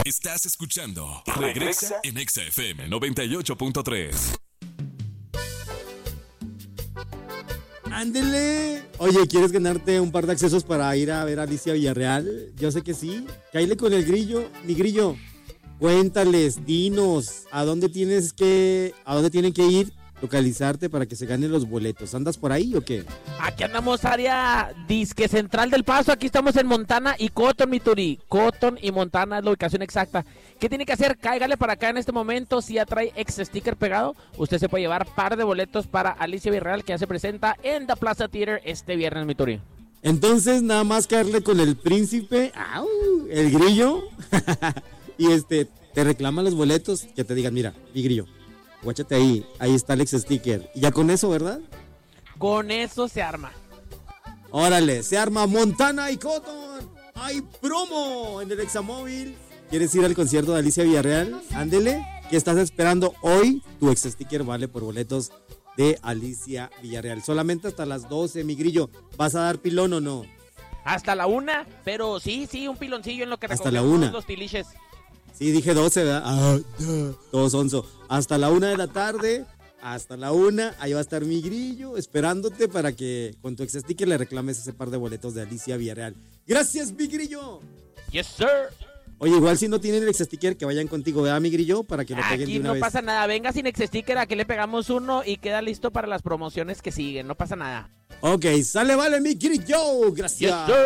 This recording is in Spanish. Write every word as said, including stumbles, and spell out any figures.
Estás escuchando Regresa en Exa F M noventa y ocho punto tres. ¡Ándele! Oye, ¿quieres ganarte un par de accesos para ir a ver a Alicia Villarreal? Yo sé que sí. Cáile con el grillo. Mi grillo, cuéntales, dinos, ¿a dónde tienes que, a dónde tienen que ir, localizarte para que se ganen los boletos? ¿Andas por ahí o qué? Aquí andamos, área disque central del Paso. Aquí estamos en Montana y Cotton, mi Turi. Cotton y Montana es la ubicación exacta. ¿Qué tiene que hacer? Cáigale para acá en este momento. Si ya trae ex sticker pegado, usted se puede llevar par de boletos para Alicia Villarreal, que ya se presenta en The Plaza Theater este viernes, mi Turi. Entonces, nada más caerle con el príncipe, ¡au!, el grillo, y este, te reclaman los boletos, que te digan, mira, mi grillo, guáchate ahí, ahí está el ex sticker. Y ya con eso, ¿verdad? Con eso se arma. Órale, se arma Montana y Cotton. ¡Hay promo en el Examóvil! ¿Quieres ir al concierto de Alicia Villarreal? Ándele. ¿Qué estás esperando hoy? Tu ex sticker vale por boletos de Alicia Villarreal. Solamente hasta las doce, mi grillo. ¿Vas a dar pilón o no? Hasta la una, pero sí, sí, un piloncillo en lo que hasta la recogemos una. Los tiliches. Sí, dije doce, ¿verdad? Ah, no. Todo sonso. Hasta la una de la tarde, hasta la una, ahí va a estar mi grillo esperándote para que con tu ex sticker le reclames ese par de boletos de Alicia Villarreal. ¡Gracias, mi grillo! Yes, sir. Oye, igual si no tienen el ex sticker, que vayan contigo, ¿verdad, mi grillo? Para que lo peguen Aquí de una no vez. pasa nada, venga sin ex sticker, aquí le pegamos uno y queda listo para las promociones que siguen, no pasa nada. Ok, sale, vale, mi grillo, gracias. Yes, sir.